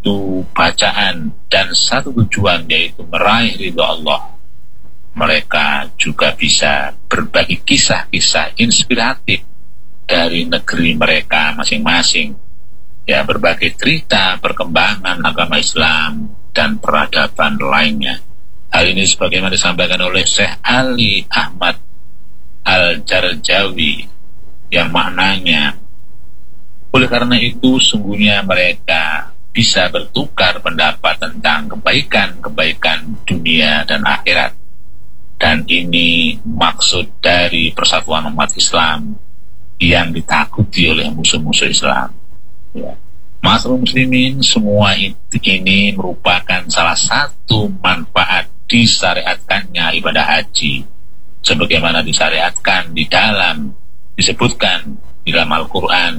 satu bacaan dan satu tujuan, yaitu meraih ridho Allah. Mereka juga bisa berbagi kisah-kisah inspiratif dari negeri mereka masing-masing, ya, berbagai cerita perkembangan agama Islam dan peradaban lainnya. Hal ini sebagaimana disampaikan oleh Syekh Ali Ahmad Al-Jarjawi, yang maknanya, oleh karena itu sungguhnya mereka bisa bertukar pendapat tentang kebaikan-kebaikan dunia dan akhirat. Dan ini maksud dari persatuan umat Islam yang ditakuti oleh musuh-musuh Islam, ya. Masyaallah muslimin, semua ini merupakan salah satu manfaat disyariatkannya ibadah haji, sebagaimana disyariatkan disebutkan di dalam Al-Quran,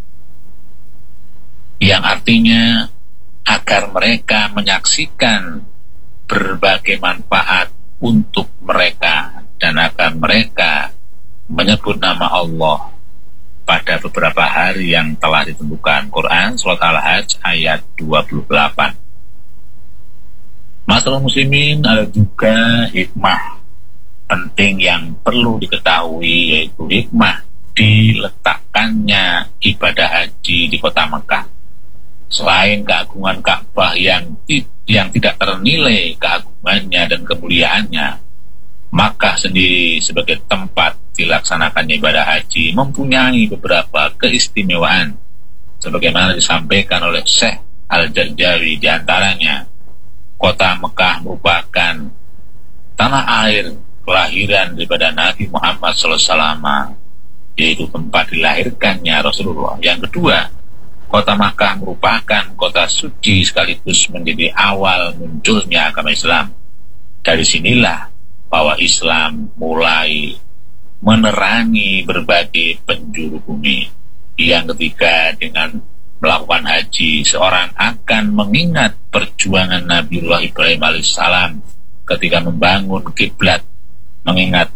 yang artinya agar mereka menyaksikan berbagai manfaat untuk mereka dan agar mereka menyebut nama Allah pada beberapa hari yang telah ditentukan. Quran Surat Al-Hajj ayat 28. Masalah muslimin, ada juga hikmah penting yang perlu diketahui, yaitu hikmah diletakkannya ibadah haji di kota Mekah. Selain keagungan Ka'bah yang tidak ternilai keagungannya dan kemuliaannya, Makkah sendiri sebagai tempat dilaksanakannya ibadah haji mempunyai beberapa keistimewaan, sebagaimana disampaikan oleh Syekh Al-Jarjawi. Di antaranya, kota Mekah merupakan tanah air kelahiran daripada Nabi Muhammad SAW, yaitu tempat dilahirkannya Rasulullah. Yang kedua, kota Makkah merupakan kota suci sekaligus menjadi awal munculnya agama Islam. Dari sinilah bahwa Islam mulai menerangi berbagai penjuru bumi. Yang ketiga, dengan melakukan haji, seorang akan mengingat perjuangan Nabiullah Ibrahim alaihissalam ketika membangun kiblat. Mengingat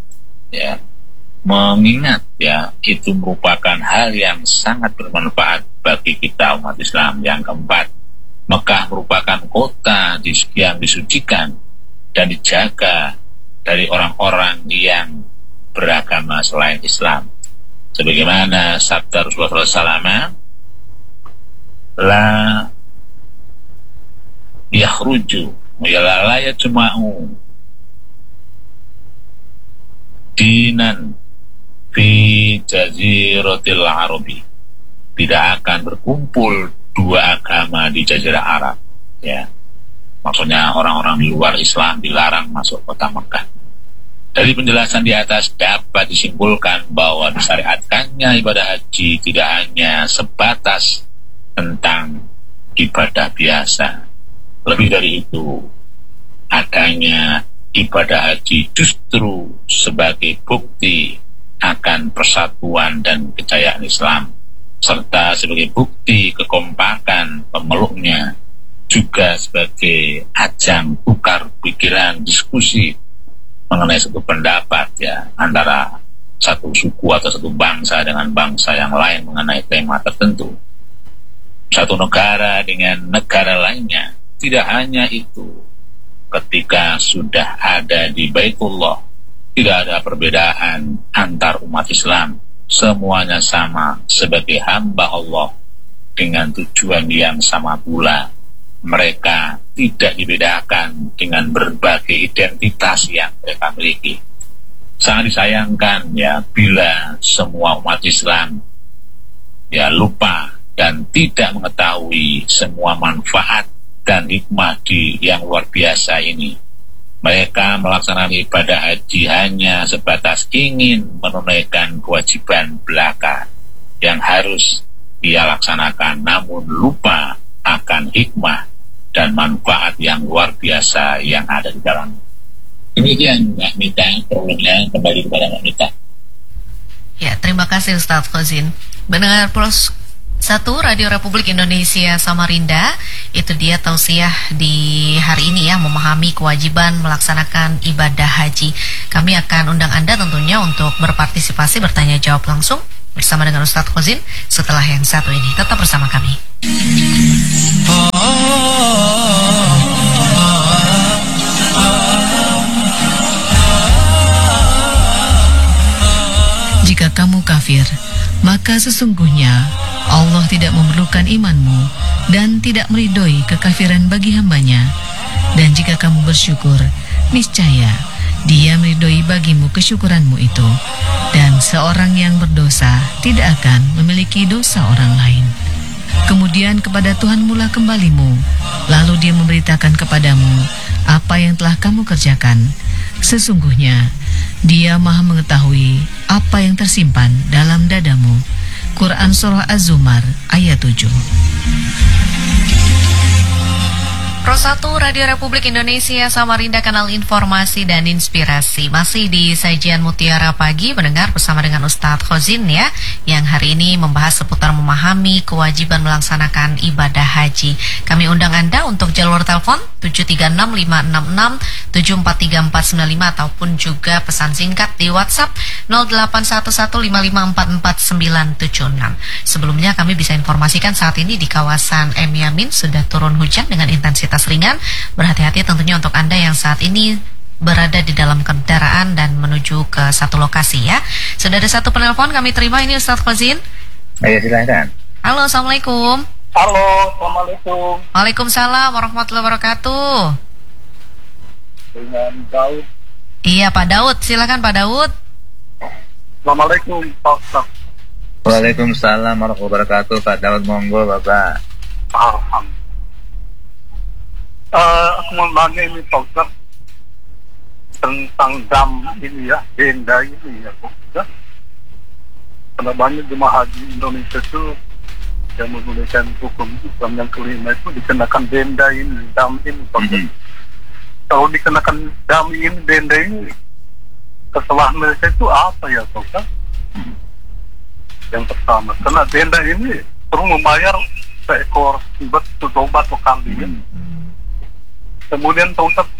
itu merupakan hal yang sangat bermanfaat bagi kita umat Islam. Yang keempat, Mekah merupakan kota yang disucikan dan dijaga dari orang-orang yang beragama selain Islam, sebagaimana sabda Rasulullah SAW, la yakhruju la yajma'u dinan fi jaziratil arabi, tidak akan berkumpul dua agama di jazirah Arab, ya. Maksudnya orang-orang di luar Islam dilarang masuk kota Mekah. Dari penjelasan di atas dapat disimpulkan bahwa disyariatkannya ibadah haji tidak hanya sebatas tentang ibadah biasa. Lebih dari itu, adanya ibadah haji justru sebagai bukti akan persatuan dan kejayaan Islam, serta sebagai bukti kekompakan pemeluknya, juga sebagai ajang tukar pikiran, diskusi mengenai satu pendapat, ya, antara satu suku atau satu bangsa dengan bangsa yang lain mengenai tema tertentu, satu negara dengan negara lainnya. Tidak hanya itu, ketika sudah ada di Baitullah, tidak ada perbedaan antar umat Islam, semuanya sama sebagai hamba Allah dengan tujuan yang sama pula. Mereka tidak dibedakan dengan berbagai identitas yang mereka miliki. Sangat disayangkan, ya, bila semua umat Islam, ya, lupa dan tidak mengetahui semua manfaat dan hikmah yang luar biasa ini. Mereka melaksanakan ibadah haji hanya sebatas ingin menunaikan kewajiban belaka yang harus dia laksanakan, namun lupa akan hikmah dan manfaat yang luar biasa yang ada di dalam. Demikian Mbak Mita, problemnya kembali kepada Mbak Mita. Ya, terima kasih Ustadz Khozin. Mendengar Plus 1 Radio Republik Indonesia Samarinda, itu dia tausiah di hari ini, ya, memahami kewajiban melaksanakan ibadah haji. Kami akan undang Anda tentunya untuk berpartisipasi, bertanya jawab langsung bersama dengan Ustadz Khozin setelah yang satu ini. Tetap bersama kami. maka sesungguhnya Allah tidak memerlukan imanmu dan tidak meridhoi kekafiran bagi hambanya. Dan jika kamu bersyukur, niscaya Dia meridhoi bagimu kesyukuranmu itu. Dan seorang yang berdosa tidak akan memiliki dosa orang lain. Kemudian kepada Tuhanmu lah kembalimu, lalu Dia memberitakan kepadamu apa yang telah kamu kerjakan. Sesungguhnya Dia Maha mengetahui apa yang tersimpan dalam dadamu. Quran Surah Az-Zumar ayat 7. Pro 1 Radio Republik Indonesia Samarinda, kanal informasi dan inspirasi. Masih di sajian Mutiara Pagi, mendengar bersama dengan Ustadz Khozin ya, yang hari ini membahas seputar memahami kewajiban melaksanakan ibadah haji. Kami undang Anda untuk jalur telepon 736-566-743495 ataupun juga pesan singkat di WhatsApp 081155449976. Sebelumnya kami bisa informasikan saat ini di kawasan M Yamin sudah turun hujan dengan intensitas ringan. Berhati-hati tentunya untuk Anda yang saat ini berada di dalam kendaraan dan menuju ke satu lokasi ya. Sudah ada satu penelpon kami terima, ini Ustadz Khozin. Ayo silakan. Halo, Assalamualaikum. Halo, Assalamualaikum. Waalaikumsalam warahmatullahi wabarakatuh. Dengan Daud. Iya Pak Daud, silakan Pak Daud. Assalamualaikum Pak Ustaz. Waalaikumsalam warahmatullahi wabarakatuh. Pak Daud, monggo Bapak. Alhamdulillah. Aku mau nanya ini Pak Ustaz tentang dam ini ya, denda ini ya Pak Ustaz. Karena banyak jemaah haji Indonesia itu yang menggunakan hukum Islam yang kelima itu dikenakan denda ini, dam ini Pak Ustaz. Kalau dikenakan dam ini, denda ini, kesalahan mereka itu apa ya Pak Ustaz? Yang pertama, karena denda ini perlu membayar seekor bat atau domba atau kambing. Kemudian Pak Ustaz,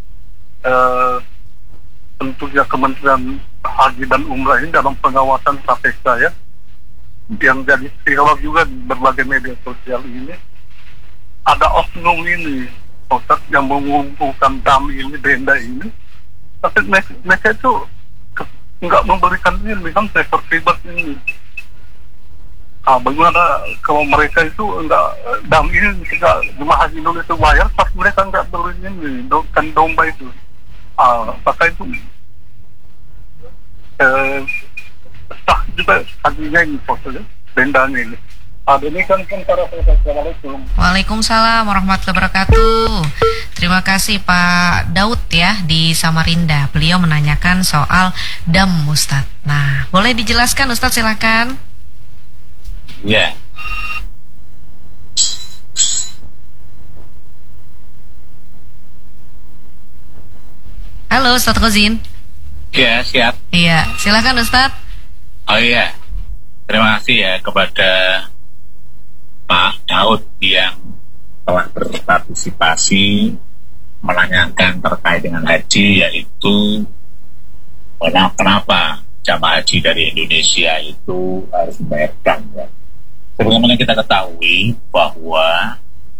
tentunya Kementerian Haji dan Umrah ini dalam pengawasan KPK ya, yang jadi viral juga di berbagai media sosial ini, ada oknum ini Pak Ustaz yang mengumpulkan dam ini, denda ini, tapi mereka itu nggak memberikan ini kan sektor privat ini. Bagaimana kalau mereka itu enggak dam ini ketika jemaah haji Indonesia bayar, pas mereka enggak beli ini kan domba itu, apakah itu sah juga hajinya ini fotonya, dendanya ini. Demikian para pemirsa. Assalamualaikum. Waalaikumsalam warahmatullahi wabarakatuh. Terima kasih Pak Daud ya di Samarinda. Beliau menanyakan soal dam Ustadz. Nah, boleh dijelaskan Ustadz, silakan. Ya. Halo Ustadz Khozin. Ya, siap. Iya, silakan Ustadz. Oh iya. Terima kasih ya kepada Pak Daud yang telah berpartisipasi menanyakan terkait dengan haji, yaitu kenapa jamaah haji dari Indonesia itu harus membayar dam ya. Sebagaimana kita ketahui bahwa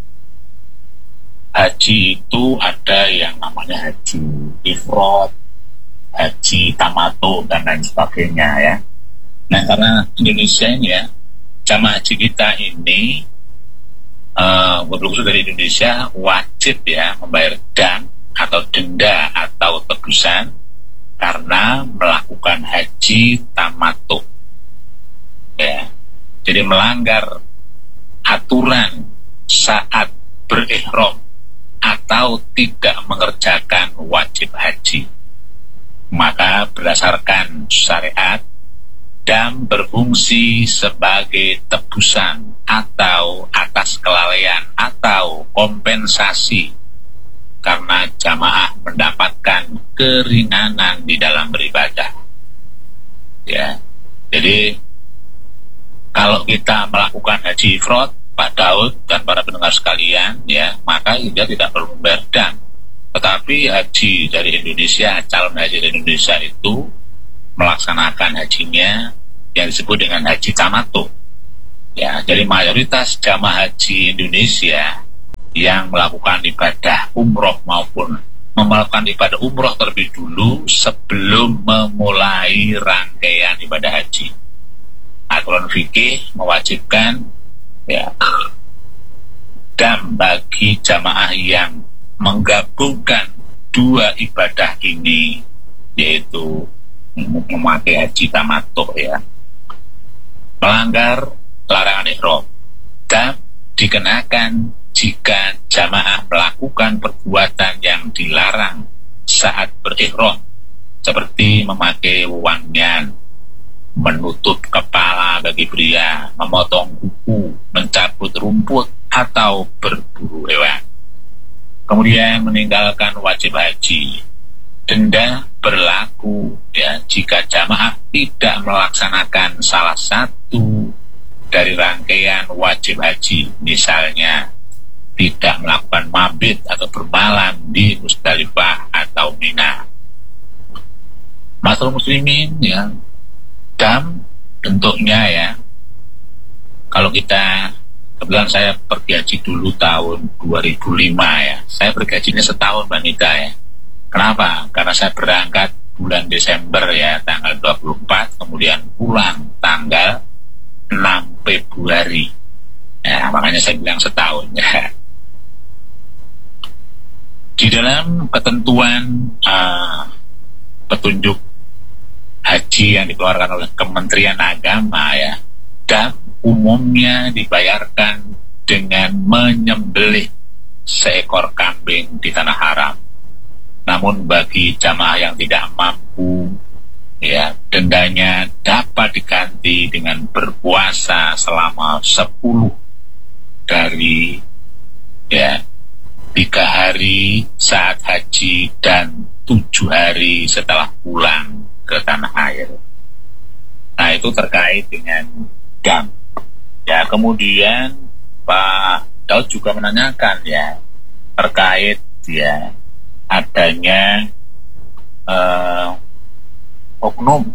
haji itu ada yang namanya haji ifrad, haji tamattu dan lain sebagainya ya. Nah, karena Indonesia ini ya, jamaah haji kita ini berkhusus dari Indonesia wajib ya membayar dam atau denda atau tebusan karena melakukan haji tamattu ya. Jadi melanggar aturan saat berihram atau tidak mengerjakan wajib haji. Maka berdasarkan syariat, dam berfungsi sebagai tebusan atau atas kelalaian atau kompensasi karena jamaah mendapatkan keringanan di dalam beribadah. Ya, jadi kalau kita melakukan haji ifrad, Pak Daud dan para pendengar sekalian, ya, maka dia tidak perlu membayar dam. Tetapi haji dari Indonesia, calon haji dari Indonesia itu melaksanakan hajinya yang disebut dengan haji tamattu. Ya, jadi mayoritas jamaah haji Indonesia yang melakukan ibadah umroh maupun melakukan ibadah umroh terlebih dulu sebelum memulai rangkaian ibadah haji. aturan fikih mewajibkan ya dam bagi jamaah yang menggabungkan dua ibadah ini, yaitu memakai haji tamattu ya, melanggar larangan ihram. Dam dikenakan jika jamaah melakukan perbuatan yang dilarang saat berihram, seperti memakai wangian, menutup kepala bagi pria, memotong kuku, mencabut rumput, atau berburu hewan. Kemudian meninggalkan wajib haji. Denda berlaku ya jika jamaah tidak melaksanakan salah satu dari rangkaian wajib haji, misalnya tidak melakukan mabit atau bermalam di Musdalifah atau Mina. Masyaallah muslimin ya, dam bentuknya ya, kalau kita, kebetulan saya pergi haji dulu tahun 2005 ya, saya pergi hajinya setahun Mbak Nita ya. Kenapa? Karena saya berangkat bulan Desember ya, tanggal 24, kemudian pulang tanggal 6 Februari ya, makanya saya bilang setahun ya. Di dalam ketentuan petunjuk haji yang dikeluarkan oleh Kementerian Agama ya, dan umumnya dibayarkan dengan menyembelih seekor kambing di tanah haram. Namun bagi jamaah yang tidak mampu ya, dendanya dapat diganti dengan berpuasa selama 10 dari ya 3 hari saat haji dan 7 hari setelah pulang ke tanah air. Nah, itu terkait dengan dam. Ya, kemudian Pak Daud juga menanyakan ya terkait ya adanya oknum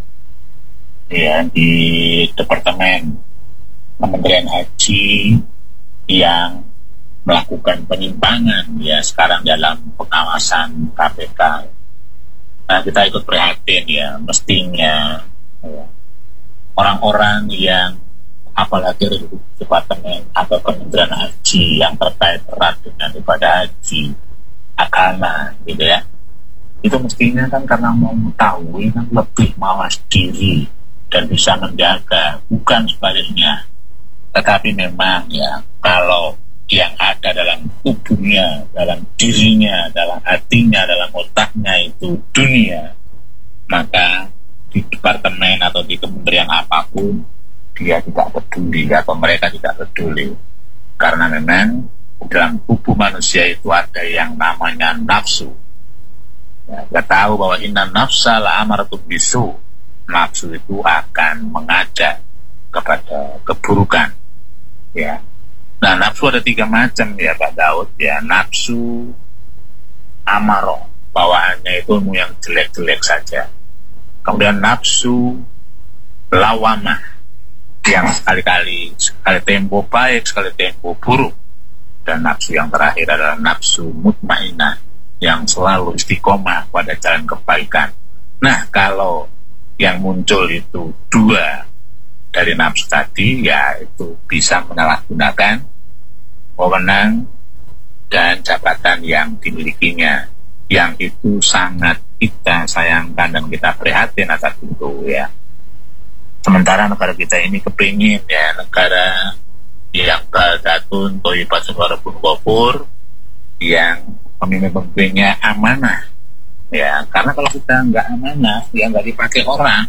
ya di Departemen Kementerian Haji yang melakukan penyimpangan ya sekarang dalam pengawasan KPK. Nah, kita ikut prihatin ya, mestinya ya, orang-orang yang apalagi dari Departemen atau Kementerian Haji yang terkait erat dengan ibadah haji, agama gitu ya, itu mestinya kan karena mau mengetahui kan lebih mawas diri dan bisa menjaga, bukan sebaliknya. Tetapi memang ya, kalau yang ada dalam tubuhnya, dalam dirinya, dalam hatinya, dalam otaknya itu dunia, maka di departemen atau di kementerian apapun dia tidak peduli atau mereka tidak peduli, karena memang dalam tubuh manusia itu ada yang namanya nafsu ya, kita tahu bahwa inna nafsa la'amaratun bisu, nafsu itu akan mengajak kepada keburukan ya. Nah, nafsu ada 3 macam ya Pak Daud ya. Nafsu amarah, bawaannya itu yang jelek-jelek saja. Kemudian nafsu lawamah, yang sekali tempo baik, sekali tempo buruk. Dan nafsu yang terakhir adalah nafsu mutmainah, yang selalu istiqomah pada jalan kebaikan. Nah, kalau yang muncul itu 2 dari nafsu tadi, ya itu bisa menyalahgunakan wewenang dan jabatan yang dimilikinya, yang itu sangat kita sayangkan dan kita prihatin atas itu ya. Sementara negara kita ini kepingin ya negara yang baldatun thayyibatun wa rabbun ghafur, yang pemimpin-pemimpinnya amanah ya. Karena kalau kita nggak amanah ya nggak dipakai orang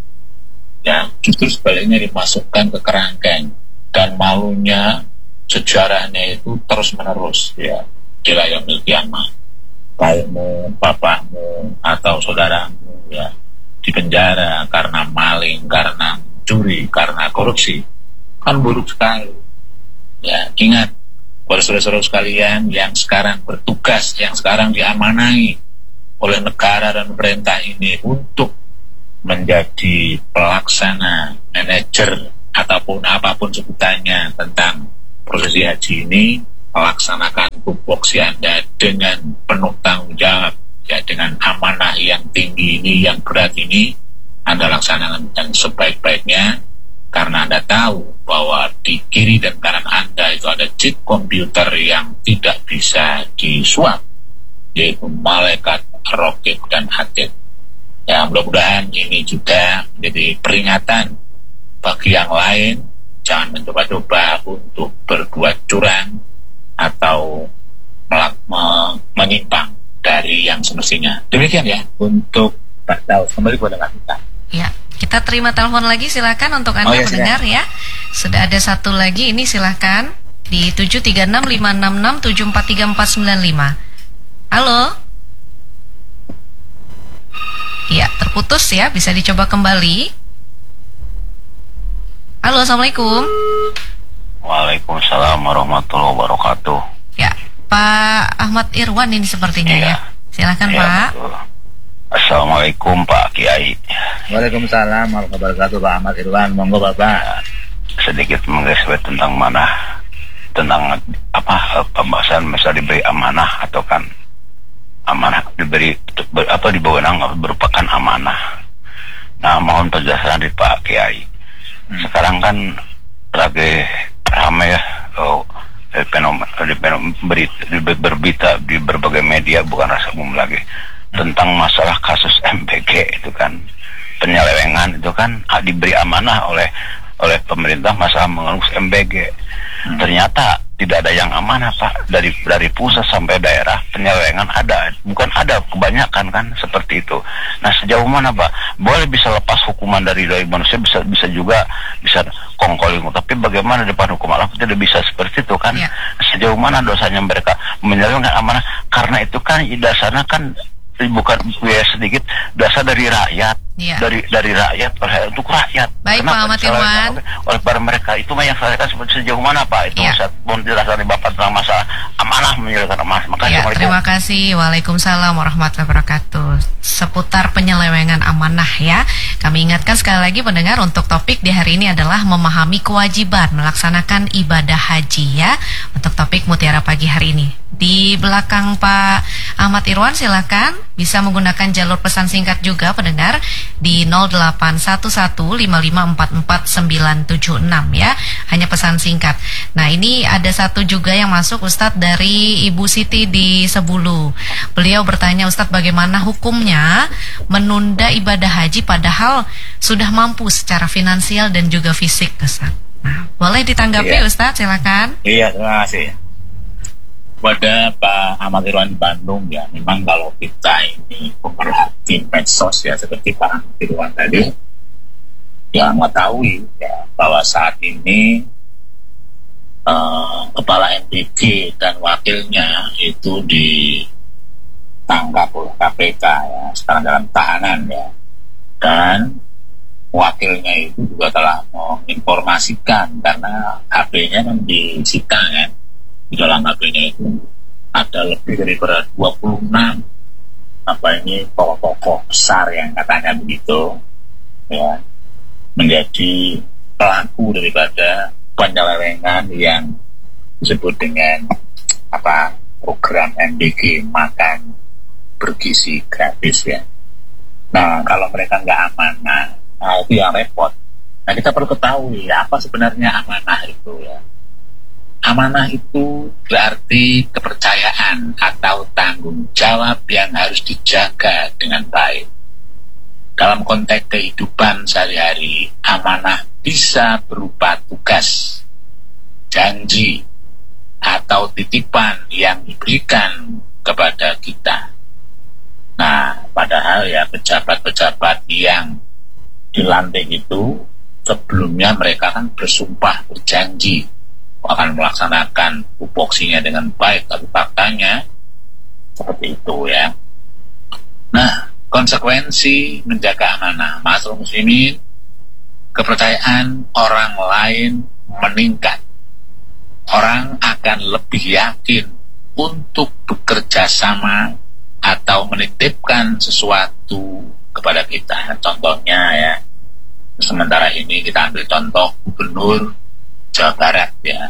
ya, justru sebaliknya dimasukkan ke kerangkeng, dan malunya sejarahnya itu terus menerus ya di yaumil qiyamah. Baikmu, bapakmu atau saudaramu ya di penjara karena maling, karena curi, karena korupsi, kan buruk sekali ya. Ingat para saudara-saudara sekalian yang sekarang bertugas, yang sekarang diamanahi oleh negara dan pemerintah ini untuk menjadi pelaksana, manajer ataupun apapun sebutannya tentang prosesi haji ini, melaksanakan tupoksi Anda dengan penuh tanggung jawab ya, dengan amanah yang tinggi ini, yang berat ini Anda laksanakan dan sebaik-baiknya, karena Anda tahu bahwa di kiri dan kanan Anda itu ada chip komputer yang tidak bisa disuap, yaitu malaikat, roket, dan hatid. Ya, mudah-mudahan ini juga menjadi peringatan bagi yang lain, jangan mencoba-coba untuk berbuat curang atau menyimpang dari yang semestinya. Demikian ya untuk Pak Daud. Kembali kepada kita. Ya, kita terima telepon lagi, silakan untuk Anda pendengar ya. Sudah ada satu lagi, ini silakan di 73656674345. Halo. Ya, terputus ya, bisa dicoba kembali. Halo, Assalamualaikum. Waalaikumsalam warahmatullahi wabarakatuh. Ya, Pak Ahmad Irwan ini sepertinya ya. Silakan Pak. Betul. Assalamualaikum Pak Kiai. Waalaikumsalam warahmatullahi wabarakatuh, Pak Ahmad Irwan. Monggo Bapak. Sedikit menggarisbawahi tentang mana, tentang pembahasan masa diberi amanah atau kan amanah diberi dibawenang merupakan amanah. Nah, mohon penjelasan dari Pak Kiai. Sekarang kan lagi ramai ya berberita di berbagai media, bukan rasa umum lagi, tentang masalah kasus MBG itu kan, penyelewengan itu kan diberi amanah oleh pemerintah masalah mengurus MBG. Ternyata tidak ada yang amanah Pak, dari pusat sampai daerah penyelewengan ada, bukan ada, kebanyakan kan seperti itu. Nah, sejauh mana Pak boleh bisa lepas hukuman dari manusia, bisa juga bisa kongkoling, tapi bagaimana depan hukum Allah tidak bisa seperti itu kan? Ya. Sejauh mana dosanya mereka menyelewengkan amanah, karena itu kan dasarnya kan bukan biaya sedikit, dasar dari rakyat, dari rakyat untuk rakyat. Baik Pak Ahmad Irwan. Oleh para mereka itu yang saya katakan seperti sejauh mana Pak itu mohon dijelaskan Bapak tentang masalah amanah menyelewengkan amanah. Makasih. Terima kasih. Waalaikumsalam warahmatullahi wabarakatuh. Seputar penyelewengan amanah ya. Kami ingatkan sekali lagi pendengar, untuk topik di hari ini adalah memahami kewajiban melaksanakan ibadah haji ya. Untuk topik Mutiara Pagi hari ini. Di belakang Pak Ahmad Irwan silakan bisa menggunakan jalur pesan singkat juga pendengar di 081155444976 ya, hanya pesan singkat. Nah, ini ada satu juga yang masuk Ustadz dari Ibu Siti di Sebulu. Beliau bertanya, Ustadz, bagaimana hukumnya menunda ibadah haji padahal sudah mampu secara finansial dan juga fisik, Ustadz. Nah, boleh ditanggapi Ustadz, silakan. Iya, terima kasih. Pada Pak Ahmad Irwan di Bandung ya, memang kalau kita ini pemerhati medsos ya, seperti Pak Ahmad Irwan tadi, yang mengetahui ya bahwa saat ini kepala MBG dan wakilnya itu ditangkap oleh KPK ya, sekarang dalam tahanan ya, dan wakilnya itu juga telah menginformasikan karena HP-nya kan disita kan. Di dalam HP-nya itu ada lebih daripada 26 tokoh-tokoh besar yang katanya begitu ya, menjadi pelaku daripada penyelewengan yang disebut dengan program MBG, makan bergizi gratis ya. Nah, kalau mereka nggak amanah, itu yang repot. Nah, kita perlu ketahui apa sebenarnya amanah itu ya. Amanah itu berarti kepercayaan atau tanggung jawab yang harus dijaga dengan baik. Dalam konteks kehidupan sehari-hari, amanah bisa berupa tugas, janji, atau titipan yang diberikan kepada kita. Nah, padahal ya pejabat-pejabat yang dilantik itu sebelumnya mereka kan bersumpah, berjanji akan melaksanakan tupoksinya dengan baik, tapi faktanya seperti itu ya. Nah, konsekuensi menjaga amanah ma'asyiral muslimin, kepercayaan orang lain meningkat. Orang akan lebih yakin untuk bekerja sama atau menitipkan sesuatu kepada kita. Contohnya ya, sementara ini kita ambil contoh Gubernur Jawa Barat ya,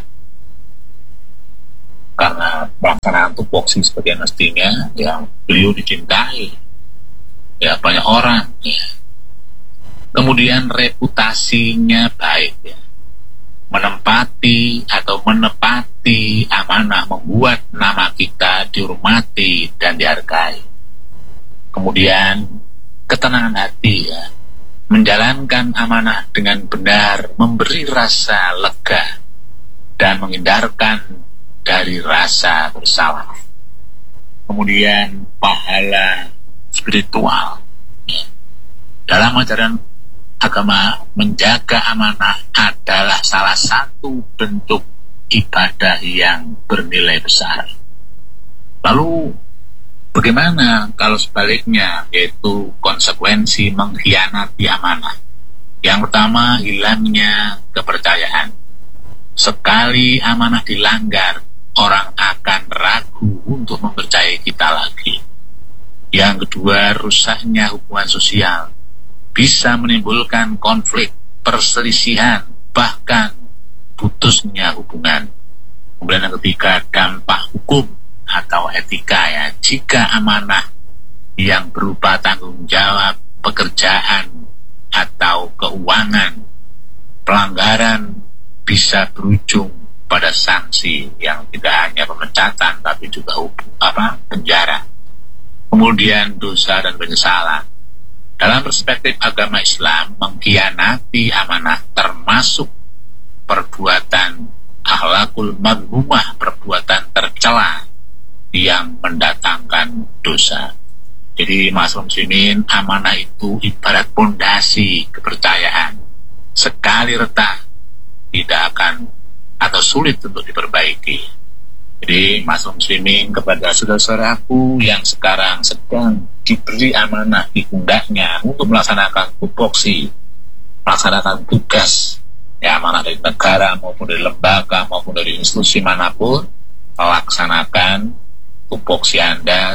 karena pelaksanaan tupoksi seperti mestinya ya, beliau dicintai ya banyak orang ya. Kemudian reputasinya baik ya. Menempati atau menepati amanah membuat nama kita dihormati dan dihargai. Kemudian ketenangan hati ya, menjalankan amanah dengan benar, memberi rasa lega dan menghindarkan dari rasa bersalah. Kemudian pahala spiritual ya. Dalam ajaran agama, menjaga amanah adalah salah satu bentuk ibadah yang bernilai besar. Lalu bagaimana kalau sebaliknya, yaitu konsekuensi mengkhianati amanah? Yang pertama, hilangnya kepercayaan. Sekali amanah dilanggar, orang akan ragu untuk mempercayai kita lagi. Yang kedua, rusaknya hubungan sosial. Bisa menimbulkan konflik, perselisihan, bahkan putusnya hubungan. Kemudian yang ketiga, dampak hukum atau etika ya. Jika amanah yang berupa tanggung jawab, pekerjaan, atau keuangan, pelanggaran bisa berujung pada sanksi yang tidak hanya pemecatan tapi juga penjara. Kemudian dosa dan penyesalan. Dalam perspektif agama Islam, mengkhianati amanah termasuk perbuatan akhlakul madhumah, perbuatan tercela yang mendatangkan dosa. Jadi Mas muslimin, amanah itu ibarat pondasi kepercayaan. Sekali retak, tidak akan atau sulit untuk diperbaiki. Jadi Mas muslimin, kepada saudara-saudaraku yang sekarang sedang diberi amanah di pundaknya untuk melaksanakan tupoksi, melaksanakan tugas ya, amanah dari negara maupun dari lembaga maupun dari institusi manapun, melaksanakan tupoksi Anda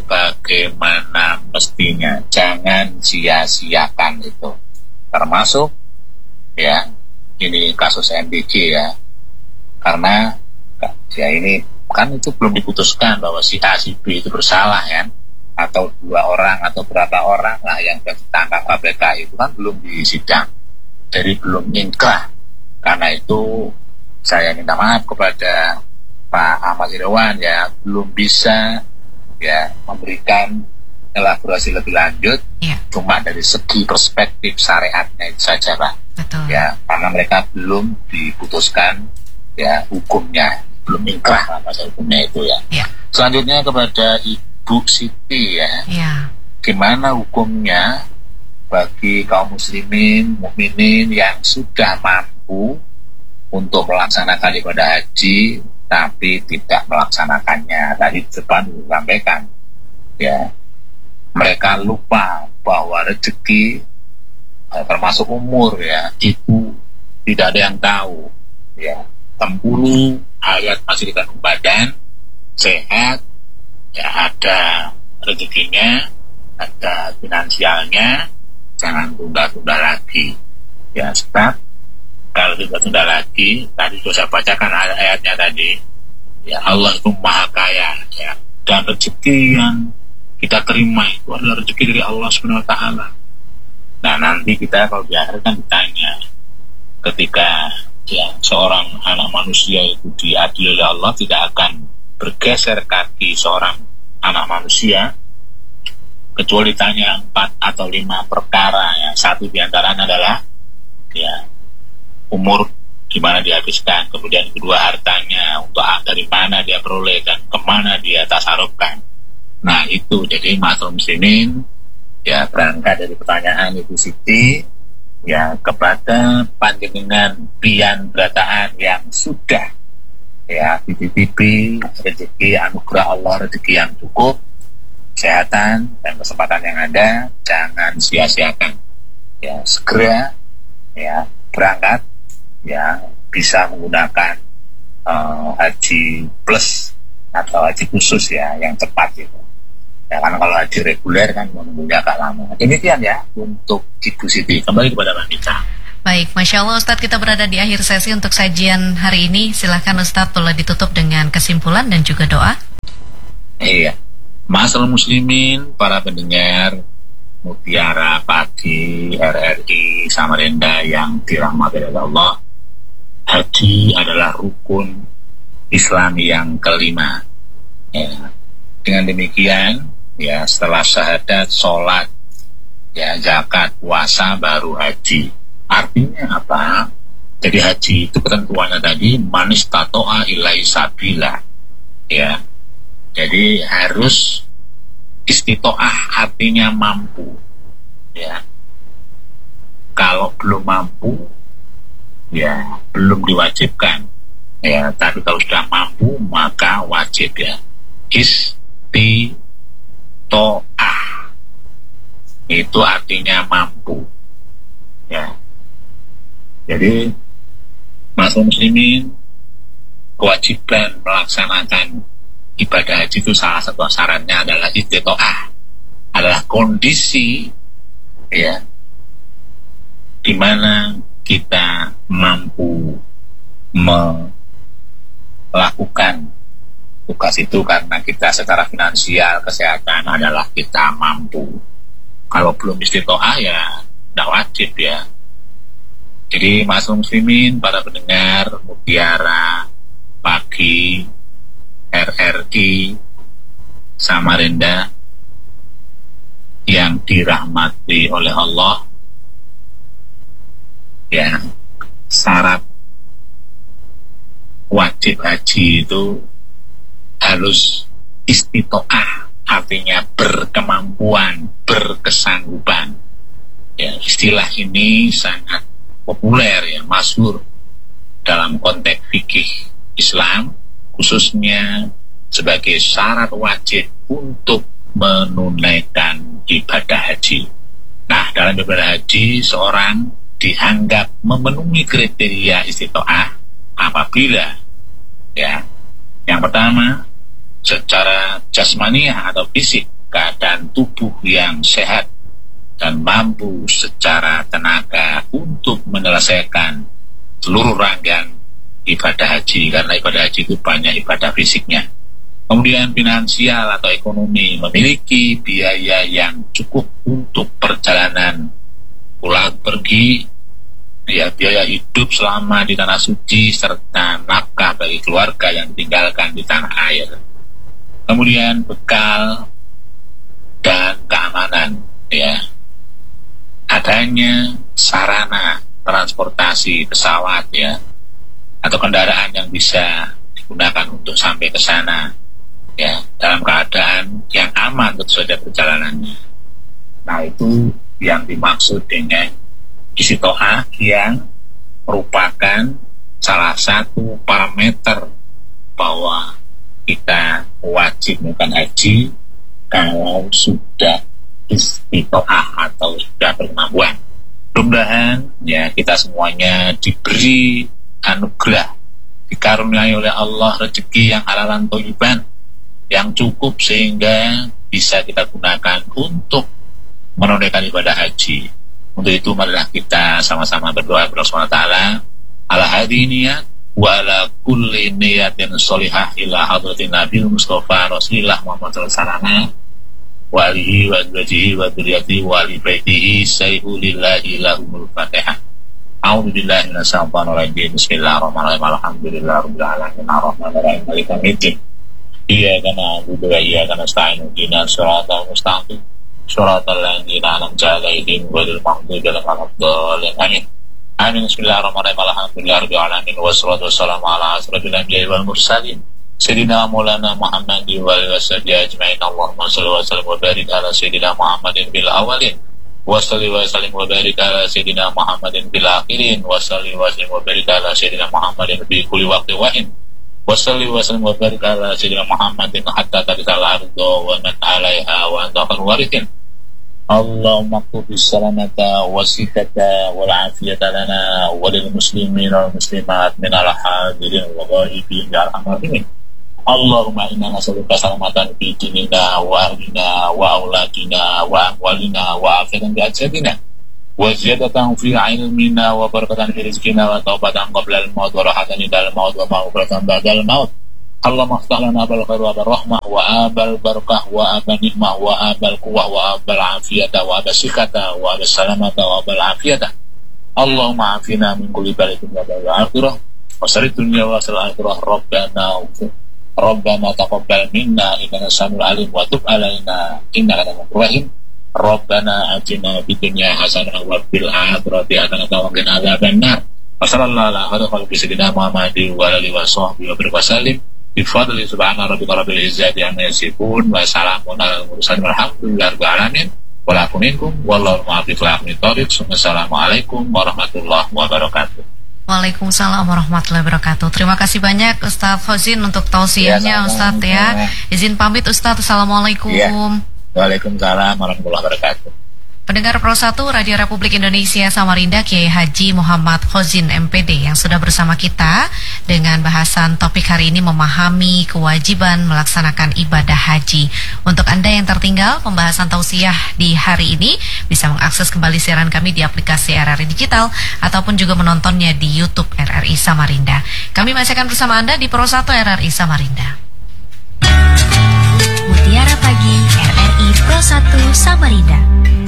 sebagaimana mestinya. Jangan sia-siakan itu. Termasuk ya, ini kasus MBG ya. Karena ya ini kan itu belum diputuskan bahwa si A, si B itu bersalah kan, atau 2 orang atau berapa orang lah yang ditangkap KPK itu kan belum disidang, jadi belum inkrah. Karena itu saya minta maaf kepada Pak Ahmad Irawan ya, belum bisa ya memberikan elaborasi lebih lanjut cuma dari segi perspektif syariatnya itu saja Pak. Betul. Ya, karena mereka belum diputuskan ya hukumnya, belum inkrah masa hukumnya itu ya. Selanjutnya kepada Ibu Siti ya. Gimana hukumnya bagi kaum muslimin, mukminin yang sudah mampu untuk melaksanakan ibadah haji tapi tidak melaksanakannya? Tadi depan disampaikan ya, mereka lupa bahwa rezeki termasuk umur ya, itu tidak ada yang tahu ya. 60 ayat masih dikandung badan, sehat, ya ada rezekinya, ada finansialnya, jangan tunda-tunda lagi. Ya, sebab kalau tunda-tunda lagi, tadi sudah saya bacakan ayatnya tadi, ya Allah itu maha kaya, ya, dan rezeki yang kita terima itu adalah rezeki dari Allah SWT. Nah, nanti kita kalau di akhir kan ditanya, ketika ya, seorang anak manusia itu diadili oleh Allah, tidak akan bergeser kaki seorang anak manusia kecuali ditanya 4 atau 5 perkara ya. Satu diantaranya adalah ya umur, di mana dihabiskan, kemudian kedua hartanya, untuk dari mana dia peroleh dan kemana dia tasarufkan. Nah itu, jadi masyarakat muslimin ya, berangkat dari pertanyaan Ibu Siti ya, kepada panjenengan pian berataan yang sudah ya titipi rezeki anugerah Allah, rezeki yang cukup, kesehatan dan kesempatan yang ada, jangan sia-siakan ya, segera ya berangkat ya, bisa menggunakan haji plus atau haji khusus ya, yang cepat itu ya, karena kalau haji reguler kan menunggunya agak lama. Demikian ya untuk Ibu Siti. Kembali kepada Mbak Mita. Baik, Masya Allah Ustadz, kita berada di akhir sesi untuk sajian hari ini. Silakan Ustadz, tolong ditutup dengan kesimpulan dan juga doa. Iya, masyarakat muslimin, para pendengar Mutiara Pagi, RRI Samarinda yang dirahmati oleh Allah, haji adalah rukun Islam yang kelima. Ya. Dengan demikian, ya setelah syahadat, sholat, ya zakat, puasa, baru haji. Artinya apa? Jadi haji itu ketentuannya tadi manis tatoa ilai sabila. Ya, jadi harus istitoah, artinya mampu. Ya, kalau belum mampu, ya belum diwajibkan. Ya, tapi kalau sudah mampu maka wajib ya. Istitoah itu artinya mampu. Ya, jadi masuk muslimin, kewajiban melaksanakan ibadah haji itu salah satu syaratnya adalah istitoah, adalah kondisi ya di mana kita mampu melakukan tugas itu karena kita secara finansial, kesehatan adalah kita mampu. Kalau belum istitoah ya tidak wajib ya. Jadi masuk muslimin, para pendengar Mutiara Pagi, RRI Samarinda yang dirahmati oleh Allah, ya syarat wajib haji itu harus istitoah, artinya berkemampuan, berkesanggupan. Ya, istilah ini sangat populer ya, masyhur dalam konteks fikih Islam, khususnya sebagai syarat wajib untuk menunaikan ibadah haji. Nah, dalam ibadah haji seorang dianggap memenuhi kriteria istitoah apabila ya, yang pertama secara jasmaniah atau fisik, keadaan tubuh yang sehat dan mampu secara tenaga untuk menyelesaikan seluruh rangkaian ibadah haji, karena ibadah haji itu banyak ibadah fisiknya. Kemudian finansial atau ekonomi, memiliki biaya yang cukup untuk perjalanan pulang pergi, ya biaya hidup selama di tanah suci, serta nafkah bagi keluarga yang ditinggalkan di tanah air. Kemudian bekal dan keamanan, ya adanya sarana transportasi pesawat ya atau kendaraan yang bisa digunakan untuk sampai ke sana ya dalam keadaan yang aman tentu saja perjalanannya. Nah, itu yang dimaksud dengan istitoah, yang merupakan salah satu parameter bahwa kita wajib melakukan haji kalau sudah istitoah atau sudah berkemampuan. Mudah-mudahan ya kita semuanya diberi anugerah, dikaruniai oleh Allah rezeki yang halalan thayyiban, yang cukup sehingga bisa kita gunakan untuk menunaikan ibadah haji. Untuk itu marilah kita sama-sama berdoa kepada Allah SWT ala hadiniyat wa ala kulli niyatin sholihah ila hadratin Nabi Mustafa Rasulullah Muhammad SAW wa alihi wa azwajihi wa dzurriyyatihi wa ali baitihi sayyidillahi lahumul fatihah. A'udzu billahi minasyaitonir rajim. Bismillahirrahmanirrahim. Alhamdulillahirabbil alamin arrahmanir rahim maliki yaumiddin. Iyyaka na'budu wa iyyaka nasta'in ihdinas siratal mustaqim siratal ladzina an'amta 'alaihim ghairil maghdubi 'alaihim waladdallin. Amin. Amin. Bismillahirrahmanirrahim. Alhamdulillahirabbil alamin wassalatu wassalamu ala asrofil anbiya'i wal mursalin Sayyidina Maulana Muhammadin wa alihi washabihi ajma'in. Allahumma shalli wa sallim wa barik ala Sayyidina Muhammadin bil awalin wa salli wa sallim wa barik ala Sayyidina Muhammadin bil akhirin wa salli wa sallim wa barik ala Sayyidina Muhammadin fi kulli waqtin wa in wa salli wa sallim wa barik ala Sayyidina Muhammadin hatta tarisal ardu wa man 'alaiha wa anta khairul warithin. Allahumma qubis salamata wa sihhata wal afiyata lana wa lil muslimin wal muslimat min al hadirin wa ghaibin ya arhamar rahimin. Allahumma inna nas'aluka salamatan fi dinina wa ahlina wa auladina wa amwalina wa afiyatan bi ajsadina wa ziyadatan fi ilmina wa barakatan fi rizqina wa taubatan qabla al-maut wa rahatan indal maut wa maghfiratan ba'dal maut Allahumma aftah lana abal khair wa abal rahmah wa abal barakah wa abal nikmah wa abal quwwah wa abal afiyata wa abal sikata wa abal salamata wa abal afiyata. Allahumma afina min kulli balatin wa abal akhirah wa sarid dunya wa sal akhirah. Rabbana taqabbal minna innaka samiul alim wa tub alaina innaka antal rahim. Rabbana atina fid dunya hasanah wa fil akhirati hasanah wa qina adzabannar. Wassallallahu ala khairi sayyidina Muhammadin wa alihi wa sahbihi wa sallam. Bifadli subhana rabbika rabbil izzati amma yasifun wa salamun alal mursalin walhamdulillahi rabbil alamin. Wa lakum minkum wallahu muwaffiq ila aqwamit thoriq. Assalamualaikum warahmatullahi wabarakatuh. Waalaikumsalam warahmatullahi wabarakatuh. Terima kasih banyak Ustadz Khozin untuk tausiahnya Ustadz ya. Izin pamit Ustadz. Assalamualaikum. Waalaikumsalam warahmatullahi wabarakatuh. Pendengar Pro 1 Radio Republik Indonesia Samarinda, Kiai Haji Muhammad Khozin MPD yang sudah bersama kita dengan bahasan topik hari ini, memahami kewajiban melaksanakan ibadah haji. Untuk Anda yang tertinggal pembahasan tausiah di hari ini, bisa mengakses kembali siaran kami di aplikasi RRI Digital ataupun juga menontonnya di YouTube RRI Samarinda. Kami masih akan bersama Anda di Pro 1 RRI Samarinda. Mutiara Pagi RRI Pro 1 Samarinda.